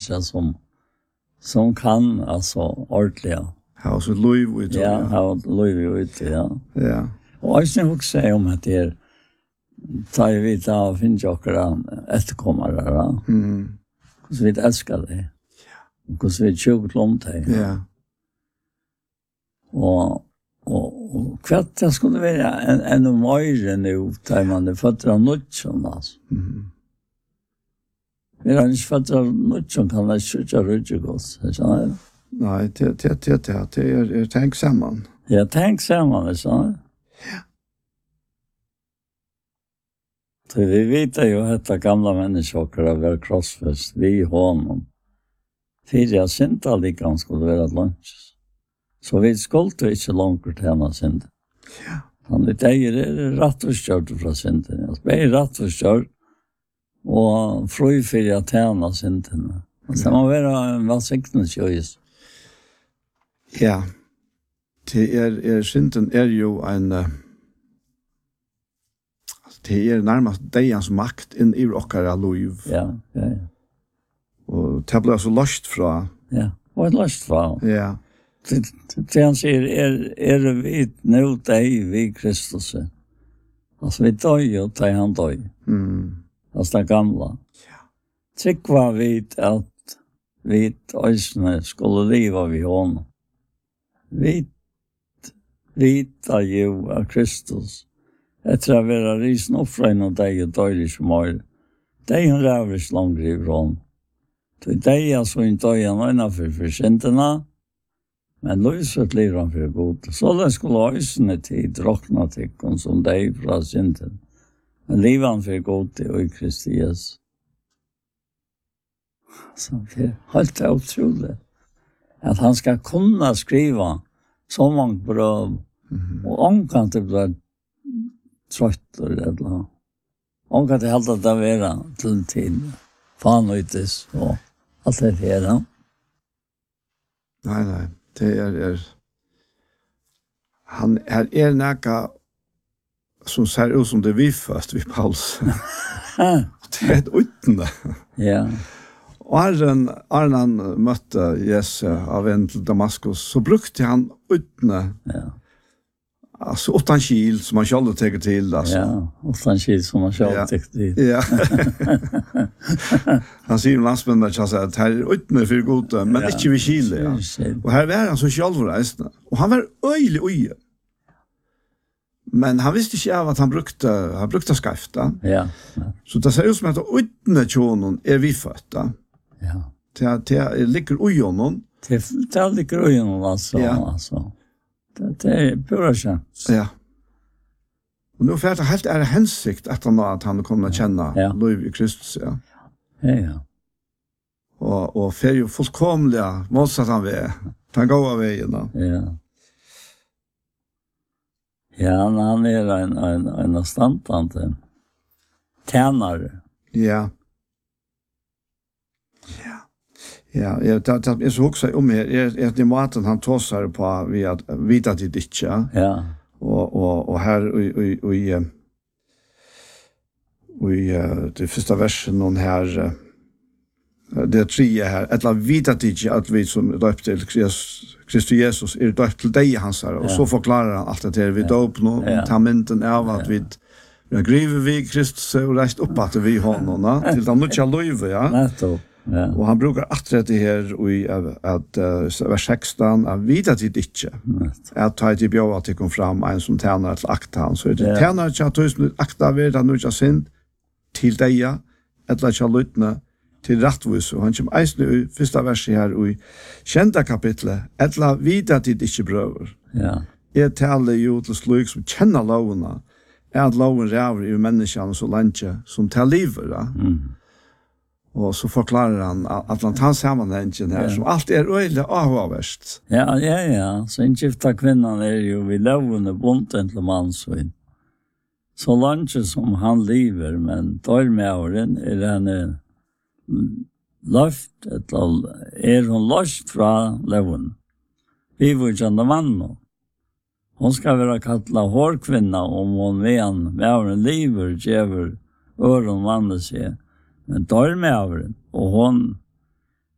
människa som kan alltså ordentligt. Ja, så liv ut. Ja, ha liv ut, ja. Ja. Och jag också om att det tar vi ta och finns också efterkommare då. Så vi älskar det. Ja. Och så vi tjockt långt här. Ja. Och kvart det skulle vara en mer nu där man det fötter av nutchen alltså. Vi har inte fötter av nutchen kan det skjuta rutschgås, så. Nej, det är tänk samman. Ja, tänk samman, så. Ja. Så vi vet ju att det gamla människor har varit krossfäst vid honom. För jag synd aldrig kan skulle vara lunch. Så vi skulle inte långt till henne synd. Ja. Han det är rätt och kört från synden. Jag spelar rätt och kört och fri för att henne synden. Så man vara vad siktens choice. Ja. Det är synden är ju en det är närmast dejans makt in i okkara liv. Ja. Och det blir så lust fra. Ja, vad lust fra. Ja. Det han säger vi nu dig vid Kristus. Alltså vi dör och tar han dör. Alltså det gamla. Ja. Tyck var vi att vi ösne skulle leva vid honom. Vi tar ju av Kristus. Efter att vara risen offren och dig och döjlig som har. Det är en rävlig lång ifrån. Det är så inte döjan innanför för synderna. Men löset lever han för god. Så det skulle ösne tid drockna till som dig från synden. Men lever han för god i Kristi Jesus. Så det är helt otroligt. Att han ska kunna skriva så många bra och omkant det blir trött eller omkant det helt att det vara till en tid. Fan utis och allt det här. Nej. Det är han är näka som ser ut som det vi först vid Paulus. Det är utan. Ja. Och Arnan mötte Jesus av en till Damaskus så brukte han utan. Ja. Alltså 8 kil som man själv tar till alltså. Ja, 8 kil som man själv tar till. Ja. Han säger landsmännen att det här är utan för gott men inte vid kil. Ja. Och här var han så självrejst. Och han var öjlig. Men han visste inte av att han brukte skafta. Ja. Så det ser ut som att utan tjonen är vi fötta. Ja. Det ligger i honom. Det ligger i honom alltså. Ja. Alltså. Det är pura chans. Ja. Och nu för att helt är hensikt att han kommer att känna liv i Kristus. Ja. Ja. Och för ju fullkomliga motsatt han är. Han går av vägen då. Ja. Ja, han är en stantante. Tjänare. Ja. Ja, jag är så också om är det maten han tossar på vi att vita till ditt ja. Och här i det första versen någon här det tre här att vita till att vi som döpt till Kristus Jesus är döpt till dig hans här och så förklarar han allt det vi dop nu tamenten av att vi griver vi Kristus och rest upp att vi honom till de nya löve ja. Ja. Och han brukar attra det här i att vers 16 att vita till ditt. Att ta till bjå att det kom fram en som tjänar till akta han så det tjänar till att tusen akta vara nu jag synd till dig eller till lutna till rättvis och han som eisne i första verset här i 10:e kapitlet eller vita till ditt bröder. Ja. Jag talar ju till slug som känner loven att loven räver i människan så länge som till livet. Och så förklarar han att han tar sammanhängen här som allt är öjligt avvärst. Ja. Så en gifta kvinnan är ju vid lovande bonten till mansvin. Så långt som han lever, men tar med åren är henne löft, är hon löst från loven. Vi var kända man. Hon ska vara kallad hårkvinna om hon med åren lever, djäver, öron vandrar sig. Men tar med av den. Och hon